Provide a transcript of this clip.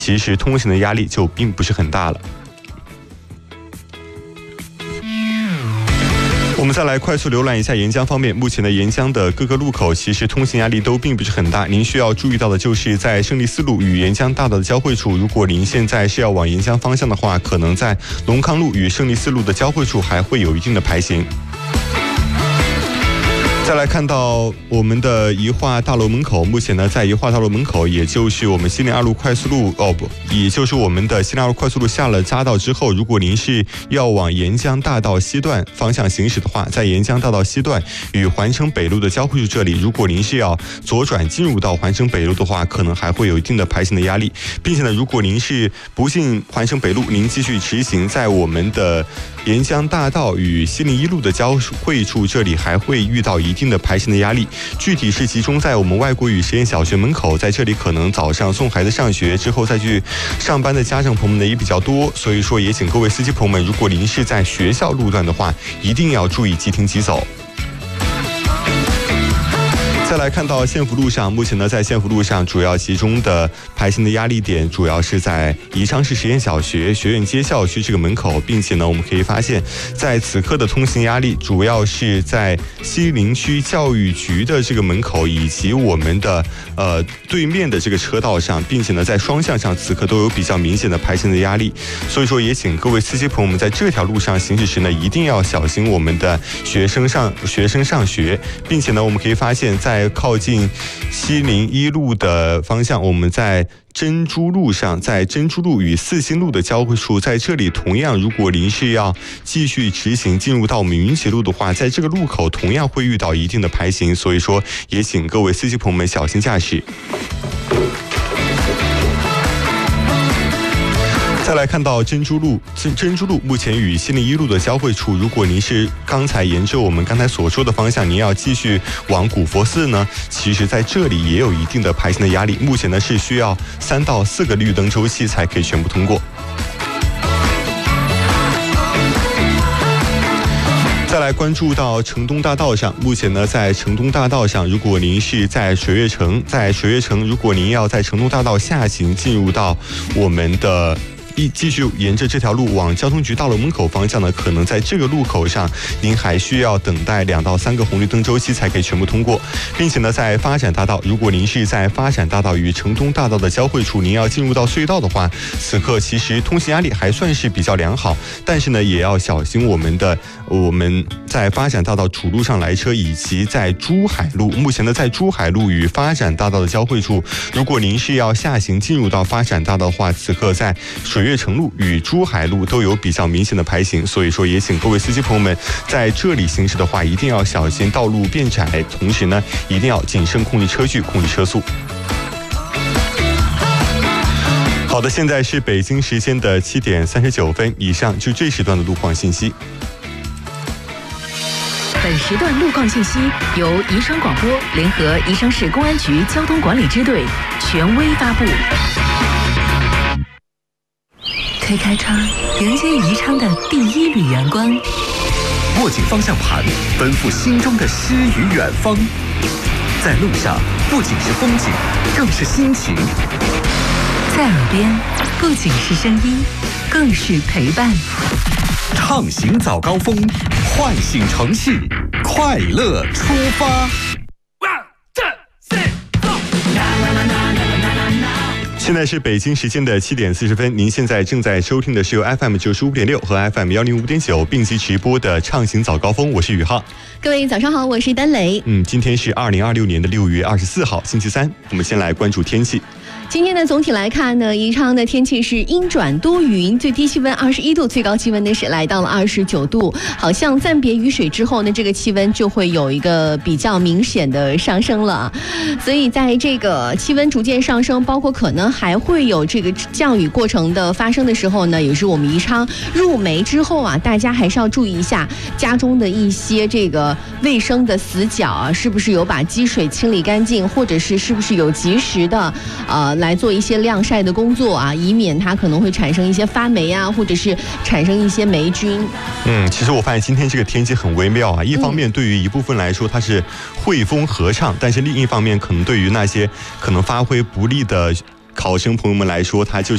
其实通行的压力就并不是很大了。我们再来快速浏览一下沿江方面，目前的沿江的各个路口其实通行压力都并不是很大。您需要注意到的就是在胜利四路与沿江大道的交汇处，如果您现在是要往沿江方向的话，可能在龙康路与胜利四路的交汇处还会有一定的排行。再来看到我们的宜化大楼门口，目前呢，在宜化大楼门口，也就是我们西宁2路快速路也就是我们的西宁2路快速路下了匝道之后，如果您是要往沿江大道西段方向行驶的话，在沿江大道西段与环城北路的交汇处这里，如果您是要左转进入到环城北路的话，可能还会有一定的排行的压力，并且呢，如果您是不进环城北路，您继续直行，在我们的沿江大道与西宁1路的交汇处这里，还会遇到一定的排行的压力，具体是集中在我们外国语实验小学门口，在这里可能早上送孩子上学之后再去上班的家长朋友们呢也比较多，所以说也请各位司机朋友们，如果您是在学校路段的话，一定要注意即停即走。再来看到县府路上，目前呢，在县府路上主要集中的排行的压力点，主要是在宜昌市实验小学学院街校区这个门口，并且呢，我们可以发现，在此刻的通行压力主要是在西陵区教育局的这个门口，以及我们的对面的这个车道上，并且呢，在双向上此刻都有比较明显的排行的压力，所以说也请各位司机朋友们在这条路上行驶时呢，一定要小心我们的学生上学，并且呢，我们可以发现，在靠近西宁1路的方向，我们在珍珠路上，在珍珠路与四新路的交汇处，在这里同样，如果您是要继续直行进入到我们云锦路的话，在这个路口同样会遇到一定的排行，所以说也请各位司机朋友们小心驾驶。再来看到珍珠路目前与西宁1路的交汇处，如果您是刚才沿着我们刚才所说的方向，您要继续往古佛寺呢，其实在这里也有一定的排行的压力，目前呢是需要3到4个绿灯周期才可以全部通过。再来关注到城东大道上，目前呢，在城东大道上，如果您是在水悦城，如果您要在城东大道下行进入到我们的继续沿着这条路往交通局大楼门口方向呢，可能在这个路口上，您还需要等待2到3个红绿灯周期才可以全部通过，并且呢，在发展大道，如果您是在发展大道与城东大道的交汇处，您要进入到隧道的话，此刻其实通行压力还算是比较良好，但是呢，也要小心我们在发展大道主路上来车，以及在珠海路，目前呢，在珠海路与发展大道的交汇处，如果您是要下行进入到发展大道的话，此刻在水悦城路与珠海路都有比较明显的排行，所以说也请各位司机朋友们在这里行驶的话，一定要小心道路变窄，同时呢，一定要谨慎控制车距，控制车速。好的，现在是北京时间的7点39分，以上就这时段的路况信息。 本时段路况信息由宜昌广播联合宜昌市公安局交通管理支队权威发布。推开窗，迎接宜昌的第一缕阳光。 握紧方向盘，奔赴心中的诗与远方。在路上，不仅是风景，更是心情。 在耳边，不仅是声音，更是陪伴。 畅行早高峰，唤醒城市，快乐出发。 现在是北京时间的7点40分，您现在正在收听的是由 FM 95.6和 FM 105.9并机直播的畅行早高峰，我是宇浩。 各位早上好，我是丹雷。 今天是2026年的6月24号，星期三。我们先来关注天气。 今天呢，总体来看呢，宜昌的天气是阴转多云，最低气温21度，最高气温呢是来到了29度。好像暂别雨水之后呢，这个气温就会有一个比较明显的上升了。所以在这个气温逐渐上升，包括可能还会有这个降雨过程的发生的时候呢，也是我们宜昌入梅之后啊，大家还是要注意一下家中的一些这个卫生的死角啊，是不是有把积水清理干净，或者是不是有及时的来做一些晾晒的工作啊，以免它可能会产生一些发霉啊，或者是产生一些霉菌。 其实我发现今天这个天气很微妙啊，一方面对于一部分来说它是汇丰合唱，但是另一方面可能对于那些可能发挥不利的考生朋友们来说，它就是